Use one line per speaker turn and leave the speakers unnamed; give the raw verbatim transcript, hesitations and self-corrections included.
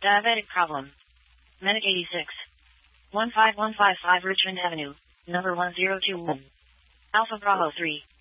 Diabetic problem. Medic eighty-six. one five one five five Richmond Avenue, number one zero two one. Alpha Bravo three.